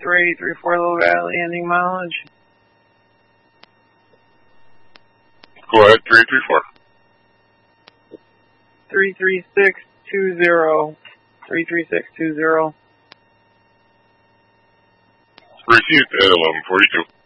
3834 Low Valley, ending mileage. Go ahead, 334. 33620. 33620. Received at 1142.